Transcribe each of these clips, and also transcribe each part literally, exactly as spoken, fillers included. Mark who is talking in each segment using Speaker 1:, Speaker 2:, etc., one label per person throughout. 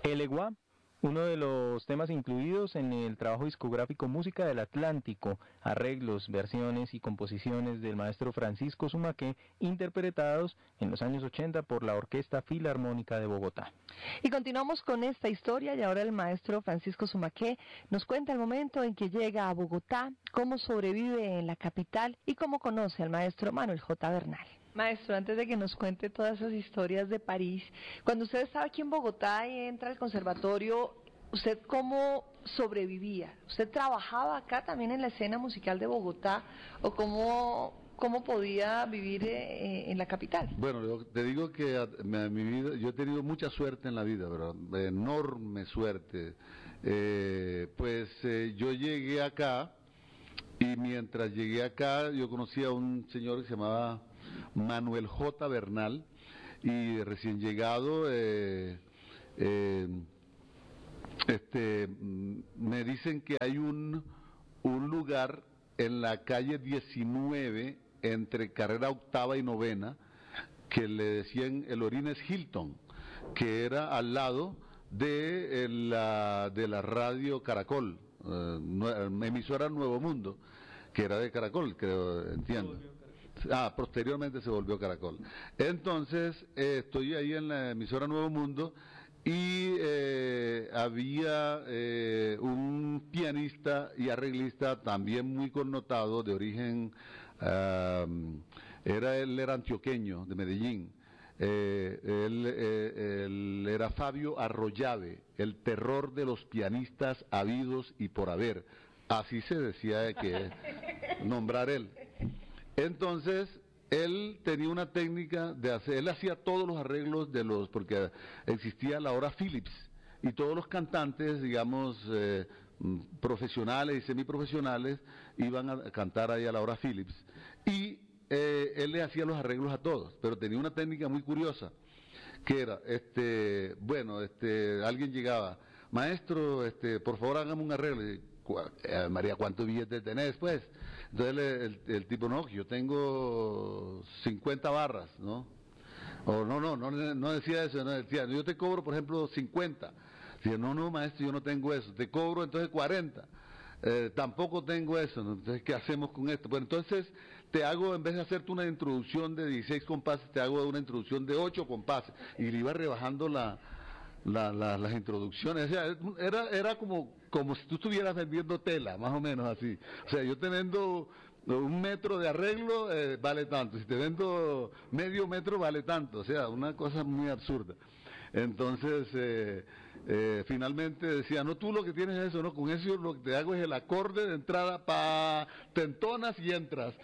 Speaker 1: El Eguá, uno de los temas incluidos en el trabajo discográfico Música del Atlántico, arreglos, versiones y composiciones del maestro Francisco Sumaqué, interpretados en los años ochenta por la Orquesta Filarmónica de Bogotá.
Speaker 2: Y continuamos con esta historia y ahora el maestro Francisco Sumaqué nos cuenta el momento en que llega a Bogotá, cómo sobrevive en la capital y cómo conoce al maestro Manuel J. Bernal. Maestro, antes de que nos cuente todas esas historias de París, cuando usted estaba aquí en Bogotá y entra al conservatorio, ¿usted cómo sobrevivía? ¿Usted trabajaba acá también en la escena musical de Bogotá o cómo, cómo podía vivir eh, en la capital?
Speaker 3: Bueno, yo te digo que a, mi, mi vida, yo he tenido mucha suerte en la vida, ¿verdad? Enorme suerte. Eh, pues eh, yo llegué acá y mientras llegué acá yo conocí a un señor que se llamaba Manuel J. Bernal, y recién llegado eh, eh, este, me dicen que hay un, un lugar en la calle diecinueve entre carrera octava y novena que le decían el Orines Hilton, que era al lado de la, de la radio Caracol, eh, emisora Nuevo Mundo, que era de Caracol, creo, entiendo. Ah, posteriormente se volvió Caracol. Entonces, eh, estoy ahí en la emisora Nuevo Mundo y eh, había eh, un pianista y arreglista también muy connotado, de origen, uh, era él era antioqueño, de Medellín. Eh, él, eh, él era Fabio Arroyave, el terror de los pianistas habidos y por haber. Así se decía de que nombrar él. Entonces, él tenía una técnica de hacer, él hacía todos los arreglos de los, porque existía la hora Philips, y todos los cantantes, digamos, eh, profesionales y semiprofesionales, iban a cantar ahí a la hora Philips, y eh, él le hacía los arreglos a todos, pero tenía una técnica muy curiosa, que era, este, bueno, este, alguien llegaba, maestro, este, por favor hágame un arreglo, y, Eh, María, ¿cuántos billetes tenés, pues? Entonces el, el, el tipo, no, yo tengo cincuenta barras, ¿no? O no, no, no, no decía eso, no decía, yo te cobro, por ejemplo, cincuenta. Decía, no, no, maestro, yo no tengo eso, te cobro entonces cuarenta. Eh, tampoco tengo eso, ¿no? Entonces, ¿qué hacemos con esto? Bueno, entonces te hago, en vez de hacerte una introducción de dieciséis compases, te hago una introducción de ocho compases. Y le iba rebajando la... La, la, las introducciones, o sea, era, era como, como si tú estuvieras vendiendo tela, más o menos así. O sea, yo teniendo un metro de arreglo, eh, vale tanto, si te vendo medio metro, vale tanto, o sea, una cosa muy absurda. Entonces, eh, eh, finalmente decía, no, tú lo que tienes es eso, no, con eso yo lo que te hago es el acorde de entrada, pa, te entonas y entras.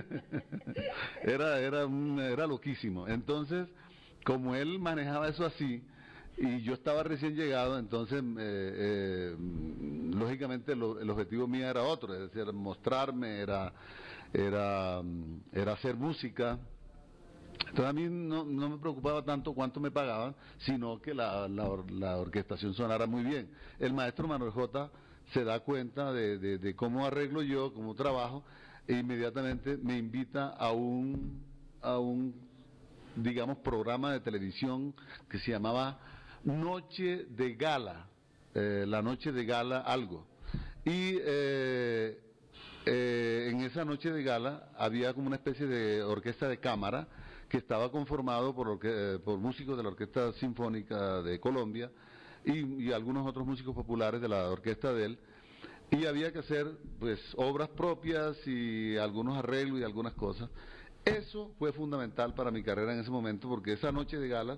Speaker 3: era, era, un, era loquísimo. Entonces, como él manejaba eso así, y yo estaba recién llegado, entonces, eh, eh, lógicamente, lo, el objetivo mío era otro, es decir, mostrarme, era, era, era hacer música. Entonces a mí no, no me preocupaba tanto cuánto me pagaban, sino que la, la, la orquestación sonara muy bien. El maestro Manuel J. se da cuenta de, de, de cómo arreglo yo, cómo trabajo, e inmediatamente me invita a un, a un, digamos, programa de televisión que se llamaba Noche de Gala, eh, la Noche de Gala algo. Y eh, eh, en esa Noche de Gala había como una especie de orquesta de cámara que estaba conformado por, eh, por músicos de la Orquesta Sinfónica de Colombia y, y algunos otros músicos populares de la orquesta de él. Y había que hacer pues obras propias y algunos arreglos y algunas cosas. Eso fue fundamental para mi carrera en ese momento, porque esa Noche de Gala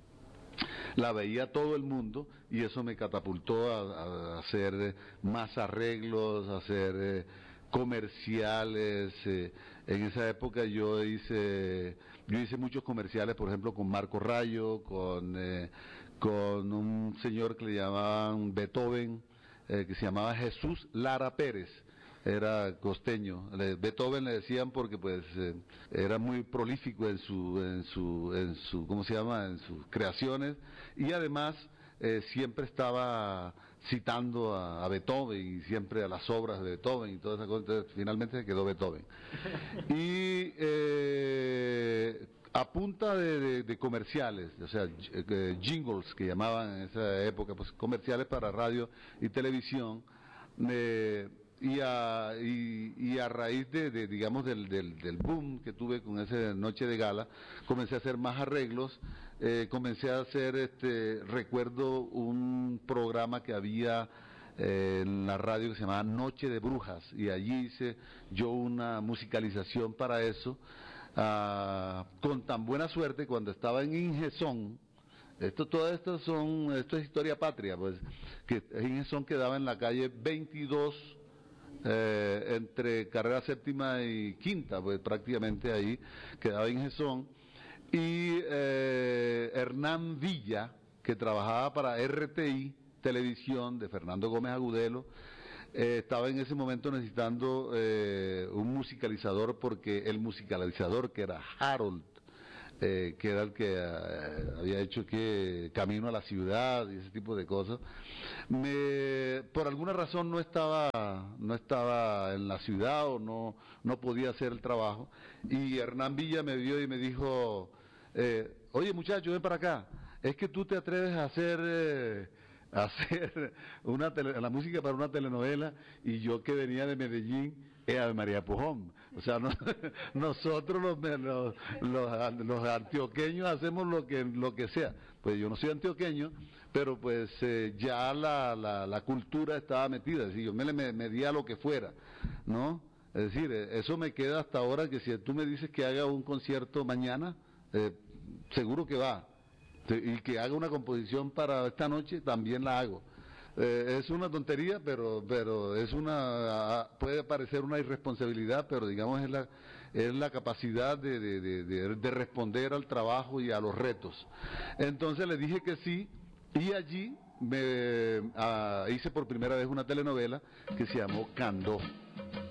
Speaker 3: la veía todo el mundo y eso me catapultó a, a hacer más arreglos, a hacer eh, comerciales. Eh, en esa época yo hice yo hice muchos comerciales, por ejemplo, con Marco Rayo, con, eh, con un señor que le llamaban Beethoven, eh, que se llamaba Jesús Lara Pérez. Era costeño. Beethoven le decían porque pues eh, era muy prolífico en su, en su, en su, ¿cómo se llama? En sus creaciones, y además eh, siempre estaba citando a, a Beethoven y siempre a las obras de Beethoven y todas esas cosas. Entonces, finalmente se quedó Beethoven. Y eh, a punta de, de, de comerciales, o sea, eh, jingles que llamaban en esa época, pues comerciales para radio y televisión, eh, y, a, y, y a raíz de, de digamos, del, del, del boom que tuve con esa noche de gala, comencé a hacer más arreglos, eh, comencé a hacer, este, recuerdo un programa que había eh, en la radio que se llamaba Noche de Brujas, y allí hice yo una musicalización para eso, uh, con tan buena suerte cuando estaba en Ingesón. Esto, todo esto son, esto es historia patria, pues, que Ingesón quedaba en la calle veintidós, Eh, entre carrera séptima y quinta, pues prácticamente ahí quedaba Ingesón, y eh, Hernán Villa, que trabajaba para R T I Televisión, de Fernando Gómez Agudelo, eh, estaba en ese momento necesitando eh, un musicalizador, porque el musicalizador, que era Harold, Eh, que era el que eh, había hecho que Camino a la Ciudad y ese tipo de cosas, me, por alguna razón no estaba no estaba en la ciudad, o no no podía hacer el trabajo, y Hernán Villa me vio y me dijo, eh, oye muchacho, ven para acá, es que tú te atreves a hacer eh, a hacer una tele, la música para una telenovela, y yo, que venía de Medellín, era de María Pujón. O sea, no, nosotros los, los, los, los antioqueños hacemos lo que lo que sea. Pues yo no soy antioqueño, pero pues eh, ya la, la, la cultura estaba metida, es decir, yo me, me, me di a lo que fuera, ¿no? Es decir, eso me queda hasta ahora, que si tú me dices que haga un concierto mañana, eh, seguro que va. Y que haga una composición para esta noche, también la hago. Eh, es una tontería, pero pero es una, puede parecer una irresponsabilidad, pero digamos es la es la capacidad de, de, de, de responder al trabajo y a los retos. Entonces le dije que sí, y allí me uh, hice por primera vez una telenovela que se llamó Candó.